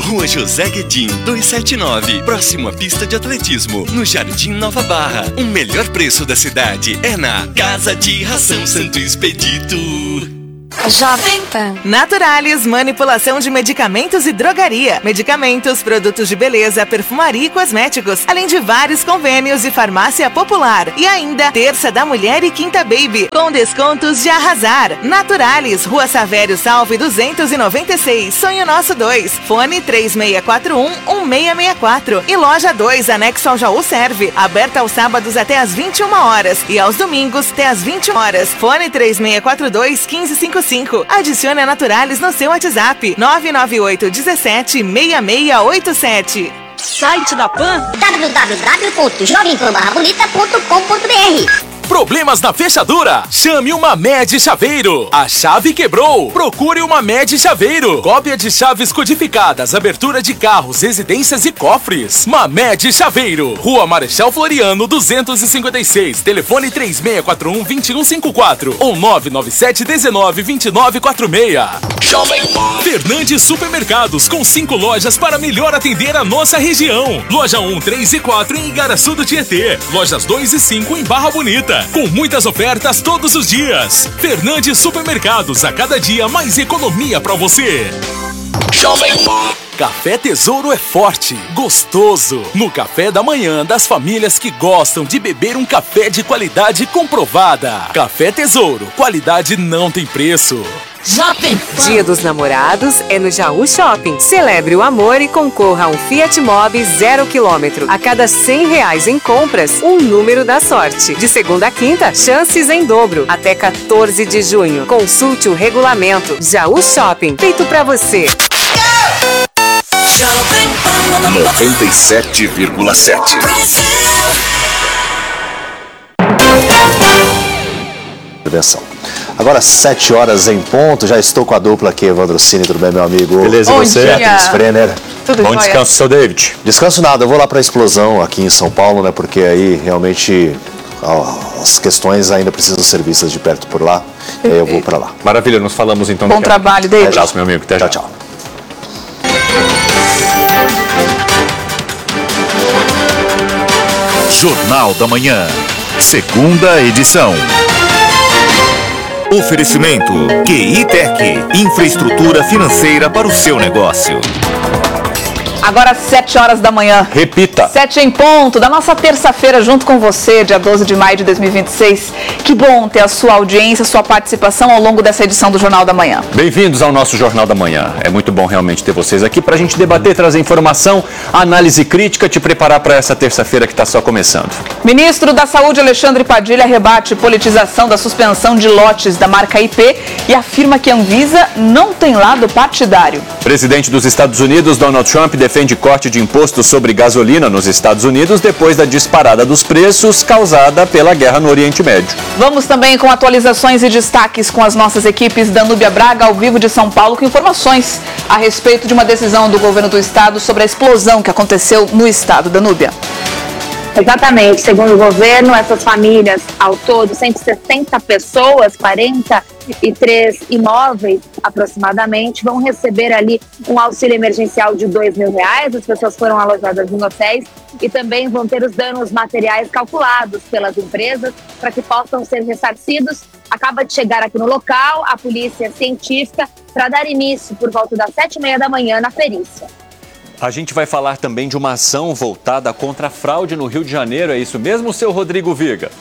Rua José Guedin, 279, próximo à pista de atletismo, no Jardim Nova Barra. O melhor preço da cidade é na Casa de Ração Santo Expedito. Jovem Pan. Naturalis, manipulação de medicamentos e drogaria. Medicamentos, produtos de beleza, perfumaria e cosméticos. Além de vários convênios e farmácia popular. E ainda, Terça da Mulher e Quinta Baby, com descontos de arrasar. Naturalis, Rua Savério Salve 296, Sonho Nosso 2. Fone 3641-1664. E Loja 2, anexo ao Jaú Serve. Aberta aos sábados até às 21 horas. E aos domingos até às 20 horas. Fone 3642-1555. Adicione a Naturalis no seu WhatsApp 998 17 6687. Site da Pan www.jovempan-bonita.com.br. Problemas na fechadura? Chame uma Med Chaveiro. A chave quebrou? Procure uma Med Chaveiro. Cópia de chaves codificadas, abertura de carros, residências e cofres. Mamed Chaveiro. Rua Marechal Floriano, 256. Telefone 3641-2154 ou 99719-2946. Jovem Pan. Fernandes Supermercados, com 5 lojas para melhor atender a nossa região. Loja 1, 3 e 4 em Igaraçu do Tietê. Lojas 2 e 5 em Barra Bonita. Com muitas ofertas todos os dias. Fernandes Supermercados, a cada dia mais economia pra você. Jovem Pan. Café Tesouro é forte, gostoso. No café da manhã das famílias que gostam de beber um café de qualidade comprovada. Café Tesouro, qualidade não tem preço. Dia dos Namorados é no Jaú Shopping. Celebre o amor e concorra a um Fiat Mobi 0 km. A cada R$100 em compras, um número da sorte. De segunda a quinta, chances em dobro. Até 14 de junho. Consulte o regulamento. Jaú Shopping, feito pra você. 97,7. Intervenção. Agora 7 horas em ponto, já estou com a dupla aqui, Evandro Cini, tudo bem, meu amigo? Beleza, e você? Brenner. Tudo bom descanso, seu David. Descanso nada, eu vou lá para a explosão aqui em São Paulo, né, porque aí realmente as questões ainda precisam ser vistas de perto por lá, e aí eu vou para lá. Maravilha, nos falamos então. Bom trabalho, David. Abraço, meu amigo, até já. Tchau, tchau. Jornal da Manhã, segunda edição. Oferecimento QI Tech, infraestrutura financeira para o seu negócio. Agora 7 horas da manhã. Repita. 7 em ponto, da nossa terça-feira, junto com você, dia 12 de maio de 2026. Que bom ter a sua audiência, sua participação ao longo dessa edição do Jornal da Manhã. Bem-vindos ao nosso Jornal da Manhã. É muito bom realmente ter vocês aqui para a gente debater, trazer informação, análise crítica, te preparar para essa terça-feira que está só começando. Ministro da Saúde, Alexandre Padilha, rebate politização da suspensão de lotes da marca IP e afirma que a Anvisa não tem lado partidário. Presidente dos Estados Unidos, Donald Trump, defende corte de imposto sobre gasolina nos Estados Unidos depois da disparada dos preços causada pela guerra no Oriente Médio. Vamos também com atualizações e destaques com as nossas equipes da Núbia Braga, ao vivo de São Paulo, com informações a respeito de uma decisão do governo do estado sobre a explosão que aconteceu no estado da Núbia. Exatamente, segundo o governo, essas famílias, ao todo, 160 pessoas, 43 imóveis aproximadamente, vão receber ali um auxílio emergencial de R$2.000. As pessoas foram alojadas em hotéis e também vão ter os danos materiais calculados pelas empresas para que possam ser ressarcidos. Acaba de chegar aqui no local a polícia científica para dar início por volta das 7h30 da manhã na perícia. A gente vai falar também de uma ação voltada contra a fraude no Rio de Janeiro, é isso mesmo, seu Rodrigo Viga?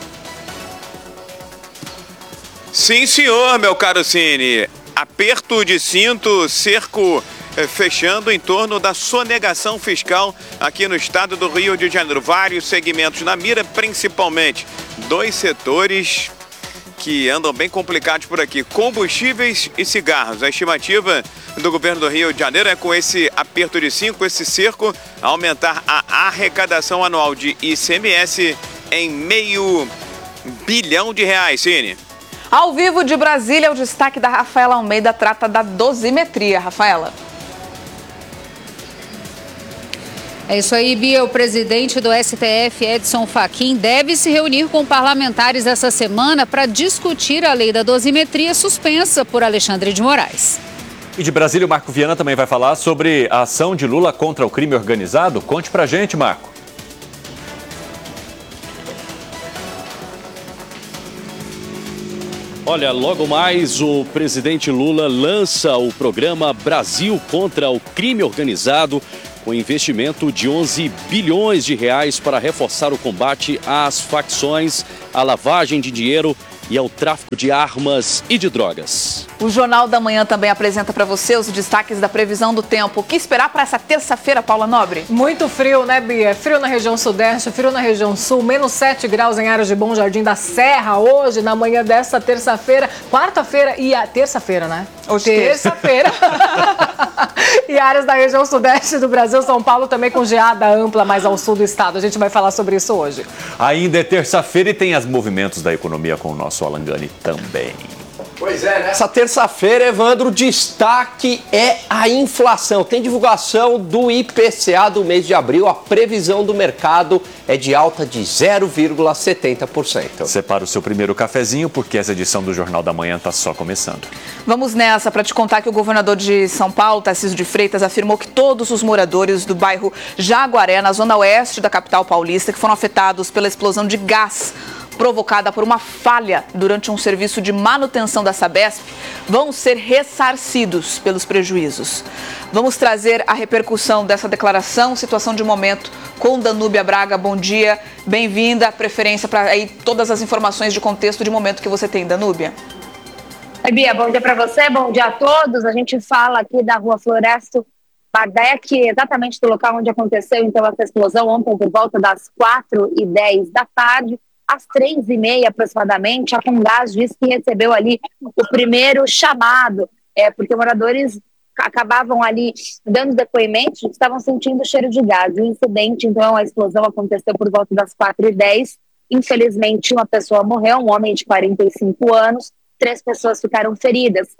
Sim, senhor, meu caro Cine. Aperto de cinto, cerco fechando em torno da sonegação fiscal aqui no estado do Rio de Janeiro. Vários segmentos na mira, principalmente 2 setores que andam bem complicados por aqui: combustíveis e cigarros. A estimativa do governo do Rio de Janeiro é, com esse aperto de cinto, esse cerco, aumentar a arrecadação anual de ICMS em R$500 bilhão, Cine. Ao vivo de Brasília, o destaque da Rafaela Almeida trata da dosimetria. Rafaela. É isso aí, Bia. O presidente do STF, Edson Fachin, deve se reunir com parlamentares essa semana para discutir a lei da dosimetria suspensa por Alexandre de Moraes. E de Brasília, o Marco Viana também vai falar sobre a ação de Lula contra o crime organizado. Conte pra gente, Marco. Olha, logo mais o presidente Lula lança o programa Brasil contra o crime organizado, com investimento de 11 bilhões de reais para reforçar o combate às facções, à lavagem de dinheiro e ao tráfico de armas e de drogas. O Jornal da Manhã também apresenta para você os destaques da previsão do tempo. O que esperar para essa terça-feira, Paula Nobre? Muito frio, né, Bia? Frio na região sudeste, frio na região sul, menos 7 graus em áreas de Bom Jardim da Serra hoje, na manhã desta terça-feira, quarta-feira e a terça-feira, né? Hoje terça-feira. E áreas da região sudeste do Brasil, São Paulo também com geada ampla mais ao sul do estado. A gente vai falar sobre isso hoje. Ainda é terça-feira e tem os movimentos da economia com o nosso Alan Gani também. Pois é, nessa terça-feira, Evandro, o destaque é a inflação. Tem divulgação do IPCA do mês de abril. A previsão do mercado é de alta de 0,70%. Separa o seu primeiro cafezinho, porque essa edição do Jornal da Manhã está só começando. Vamos nessa para te contar que o governador de São Paulo, Tarcísio de Freitas, afirmou que todos os moradores do bairro Jaguaré, na zona oeste da capital paulista, que foram afetados pela explosão de gás provocada por uma falha durante um serviço de manutenção da Sabesp, vão ser ressarcidos pelos prejuízos. Vamos trazer a repercussão dessa declaração, situação de momento, com Danúbia Braga. Bom dia, bem-vinda. Preferência para aí todas as informações de contexto de momento que você tem, Danúbia. Oi, Bia, bom dia para você, bom dia a todos. A gente fala aqui da Rua Floresto Bardec, exatamente do local onde aconteceu então essa explosão ontem por volta das 4h10 da tarde. Às 3h30 aproximadamente, a Comgás disse que recebeu ali o primeiro chamado, porque moradores acabavam ali dando depoimentos, estavam sentindo cheiro de gás. O incidente, então, a explosão aconteceu por volta das 4h10. Infelizmente, uma pessoa morreu, um homem de 45 anos, 3 pessoas ficaram feridas,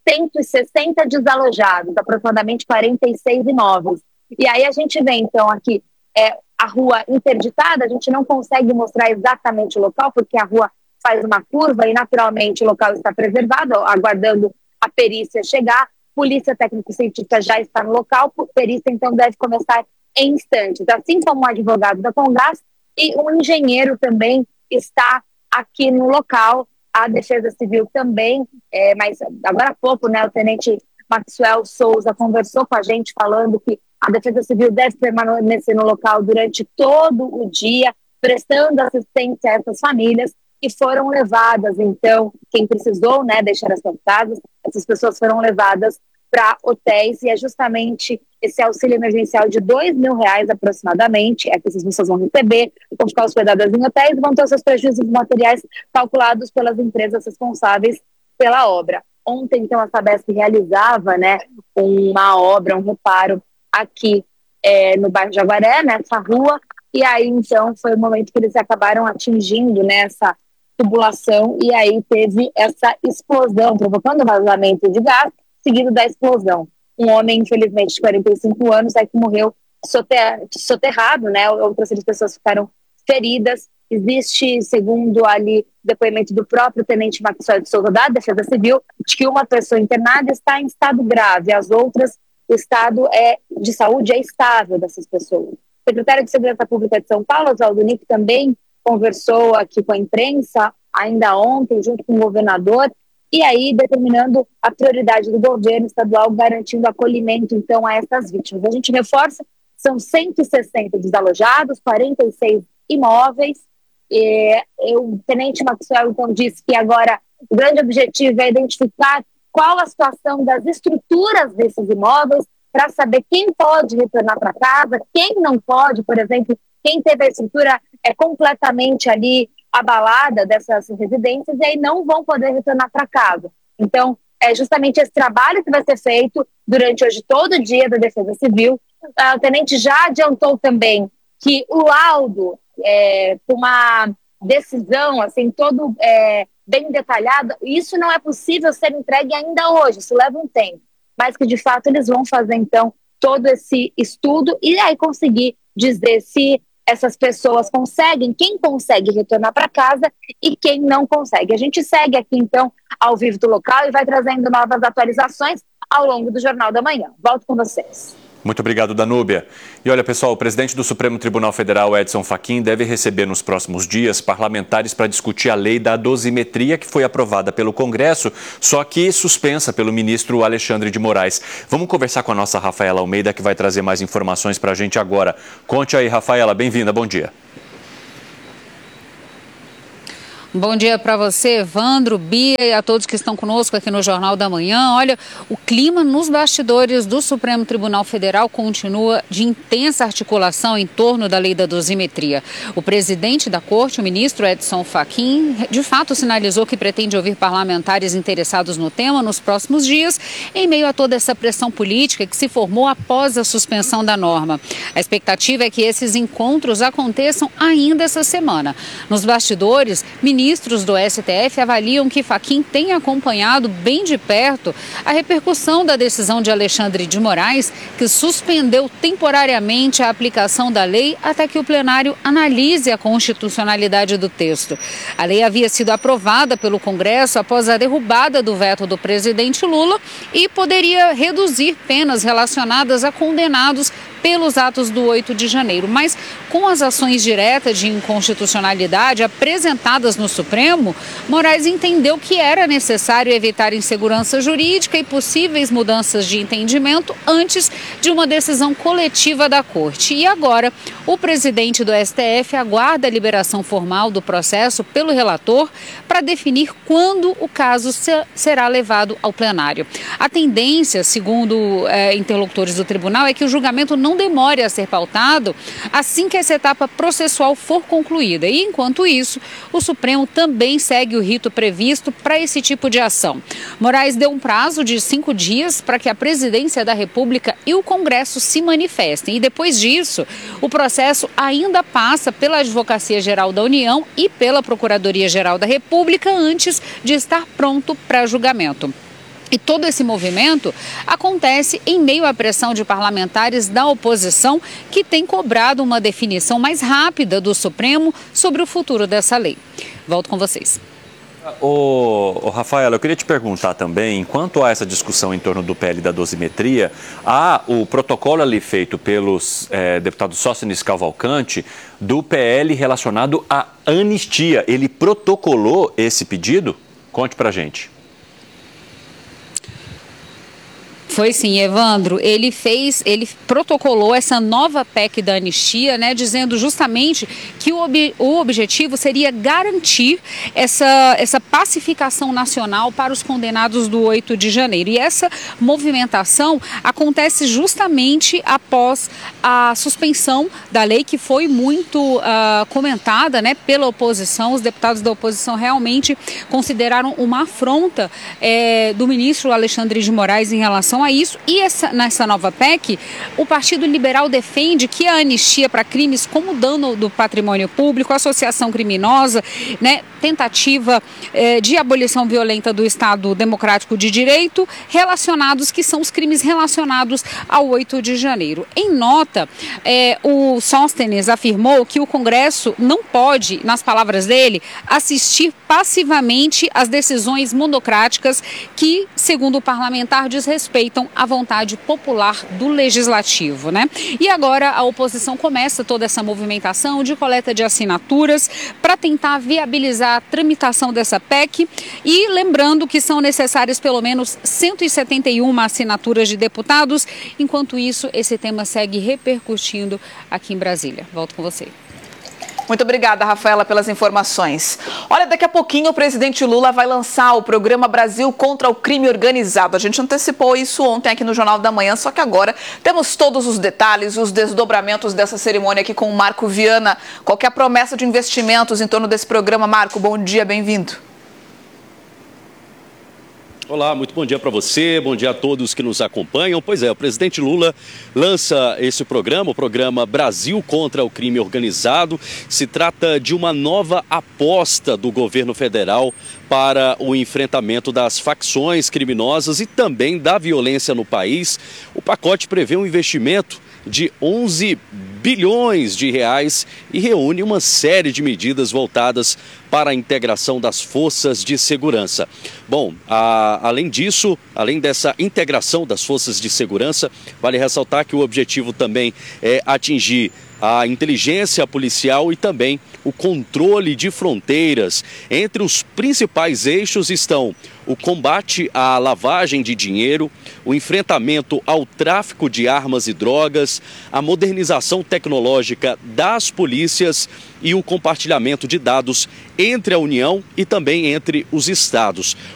160 desalojados, aproximadamente 46 imóveis. E aí a gente vê, então, aqui a rua interditada. A gente não consegue mostrar exatamente o local, porque a rua faz uma curva e, naturalmente, o local está preservado, aguardando a perícia chegar. Polícia técnico-científica já está no local, a perícia, então, deve começar em instantes. Assim como o advogado da Comgás e um engenheiro também está aqui no local. A Defesa Civil também, mas agora há pouco, né, o tenente Maxwell Souza conversou com a gente falando que a Defesa Civil deve permanecer no local durante todo o dia, prestando assistência a essas famílias que foram levadas. Então, quem precisou, né, deixar as suas casas, essas pessoas foram levadas para hotéis, e é justamente esse auxílio emergencial de R$2.000 aproximadamente, que essas pessoas vão receber, vão ficar hospedadas em hotéis e vão ter os seus prejuízos materiais calculados pelas empresas responsáveis pela obra. Ontem, então, a Sabesp realizava, né, uma obra, um reparo aqui no bairro Jaguaré, nessa rua, e aí, então, foi o momento que eles acabaram atingindo, né, essa tubulação, e aí teve essa explosão, provocando um vazamento de gás, seguido da explosão. Um homem, infelizmente, de 45 anos, aí que morreu soterrado, né, outras 6 pessoas ficaram feridas. Existe, segundo ali o depoimento do próprio tenente Maxwell de Souza da Defesa Civil, de que uma pessoa internada está em estado grave, as outras, o estado de saúde é estável dessas pessoas. O secretário de Segurança Pública de São Paulo, Oswaldo Nick, também conversou aqui com a imprensa, ainda ontem, junto com o governador, e aí determinando a prioridade do governo estadual, garantindo acolhimento, então, a essas vítimas. A gente reforça, são 160 desalojados, 46 imóveis. O tenente Maxwell, então, disse que agora o grande objetivo é identificar qual a situação das estruturas desses imóveis, para saber quem pode retornar para casa, quem não pode, por exemplo, quem teve a estrutura completamente ali abalada dessas residências, e aí não vão poder retornar para casa. Então, é justamente esse trabalho que vai ser feito durante hoje todo o dia da Defesa Civil. O tenente já adiantou também que o laudo, com uma decisão assim, todo bem detalhada, isso não é possível ser entregue ainda hoje, isso leva um tempo, mas que de fato eles vão fazer então todo esse estudo e aí conseguir dizer se essas pessoas conseguem, quem consegue retornar para casa e quem não consegue. A gente segue aqui então ao vivo do local e vai trazendo novas atualizações ao longo do Jornal da Manhã. Volto com vocês. Muito obrigado, Danúbia. E olha, pessoal, o presidente do Supremo Tribunal Federal, Edson Fachin, deve receber nos próximos dias parlamentares para discutir a lei da dosimetria que foi aprovada pelo Congresso, só que suspensa pelo ministro Alexandre de Moraes. Vamos conversar com a nossa Rafaela Almeida, que vai trazer mais informações para a gente agora. Conte aí, Rafaela. Bem-vinda. Bom dia. Bom dia para você, Evandro, Bia e a todos que estão conosco aqui no Jornal da Manhã. Olha, o clima nos bastidores do Supremo Tribunal Federal continua de intensa articulação em torno da lei da dosimetria. O presidente da Corte, o ministro Edson Fachin, de fato sinalizou que pretende ouvir parlamentares interessados no tema nos próximos dias, em meio a toda essa pressão política que se formou após a suspensão da norma. A expectativa é que esses encontros aconteçam ainda essa semana. Nos bastidores, ministros do STF avaliam que Fachin tem acompanhado bem de perto a repercussão da decisão de Alexandre de Moraes, que suspendeu temporariamente a aplicação da lei até que o plenário analise a constitucionalidade do texto. A lei havia sido aprovada pelo Congresso após a derrubada do veto do presidente Lula e poderia reduzir penas relacionadas a condenados pelos atos do 8 de janeiro. Mas com as ações diretas de inconstitucionalidade apresentadas no Supremo, Moraes entendeu que era necessário evitar insegurança jurídica e possíveis mudanças de entendimento antes de uma decisão coletiva da Corte. E agora, o presidente do STF aguarda a liberação formal do processo pelo relator para definir quando o caso será levado ao plenário. A tendência, segundo interlocutores do tribunal, é que o julgamento não demore a ser pautado assim que essa etapa processual for concluída. E, enquanto isso, o Supremo também segue o rito previsto para esse tipo de ação. Moraes deu um prazo de 5 dias para que a Presidência da República e o Congresso se manifestem. E depois disso, o processo ainda passa pela Advocacia Geral da União e pela Procuradoria-Geral da República antes de estar pronto para julgamento. E todo esse movimento acontece em meio à pressão de parlamentares da oposição que tem cobrado uma definição mais rápida do Supremo sobre o futuro dessa lei. Volto com vocês. Rafaela, eu queria te perguntar também, enquanto há essa discussão em torno do PL da dosimetria, há o protocolo ali feito pelos deputados Sóstenes Cavalcante do PL relacionado à anistia. Ele protocolou esse pedido? Conte pra gente. Foi sim, Evandro. Ele protocolou essa nova PEC da anistia, né, dizendo justamente que o objetivo seria garantir essa pacificação nacional para os condenados do 8 de janeiro. E essa movimentação acontece justamente após a suspensão da lei, que foi muito comentada, né, pela oposição. Os deputados da oposição realmente consideraram uma afronta do ministro Alexandre de Moraes em relação a isso. E nessa nova PEC, o Partido Liberal defende que a anistia para crimes como dano do patrimônio público, associação criminosa, né, tentativa de abolição violenta do Estado Democrático de Direito, que são os crimes relacionados ao 8 de janeiro. Em nota, o Sóstenes afirmou que o Congresso não pode, nas palavras dele, assistir passivamente às decisões monocráticas que, segundo o parlamentar, desrespeitam a vontade popular do Legislativo, né? E agora a oposição começa toda essa movimentação de coleta de assinaturas para tentar viabilizar a tramitação dessa PEC, e lembrando que são necessárias pelo menos 171 assinaturas de deputados. Enquanto isso, esse tema segue repercutindo aqui em Brasília. Volto com você. Muito obrigada, Rafaela, pelas informações. Olha, daqui a pouquinho o presidente Lula vai lançar o programa Brasil contra o Crime Organizado. A gente antecipou isso ontem aqui no Jornal da Manhã, só que agora temos todos os detalhes, os desdobramentos dessa cerimônia aqui com o Marco Viana. Qual que é a promessa de investimentos em torno desse programa? Marco, bom dia, bem-vindo. Olá, muito bom dia para você, bom dia a todos que nos acompanham. Pois é, o presidente Lula lança esse programa, o programa Brasil contra o Crime Organizado. Se trata de uma nova aposta do governo federal para o enfrentamento das facções criminosas e também da violência no país. O pacote prevê um investimento de 11 bilhões de reais e reúne uma série de medidas voltadas para a integração das forças de segurança. Bom, além disso, além dessa integração das forças de segurança, vale ressaltar que o objetivo também é atingir a inteligência policial e também o controle de fronteiras. Entre os principais eixos estão o combate à lavagem de dinheiro, o enfrentamento ao tráfico de armas e drogas, a modernização tecnológica das polícias e o compartilhamento de dados entre a União e também entre os estados.